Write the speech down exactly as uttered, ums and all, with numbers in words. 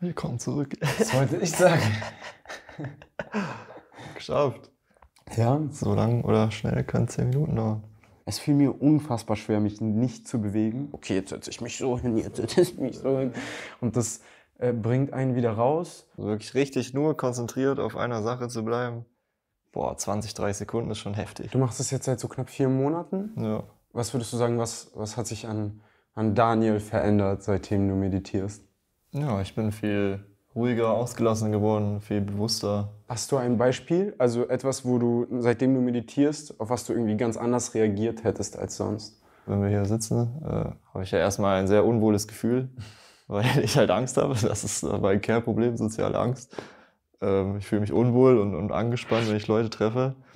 Willkommen zurück. Was wollte ich sagen? Geschafft. Ja. So lang oder schnell kann zehn Minuten dauern. Es fiel mir unfassbar schwer, mich nicht zu bewegen. Okay, jetzt setze ich mich so hin, jetzt setze ich mich so hin. Und das äh, bringt einen wieder raus. Wirklich richtig nur konzentriert auf einer Sache zu bleiben. Boah, zwanzig, dreißig Sekunden ist schon heftig. Du machst das jetzt seit so knapp vier Monaten. Ja. Was würdest du sagen, was, was hat sich an, an Daniel verändert, seitdem du meditierst? Ja, ich bin viel ruhiger, ausgelassener geworden, viel bewusster. Hast du ein Beispiel? Also etwas, wo du, seitdem du meditierst, auf was du irgendwie ganz anders reagiert hättest als sonst? Wenn wir hier sitzen, äh, habe ich ja erstmal ein sehr unwohles Gefühl, weil ich halt Angst habe. Das ist mein Kernproblem, soziale Angst. Ähm, ich fühle mich unwohl und, und angespannt, wenn ich Leute treffe.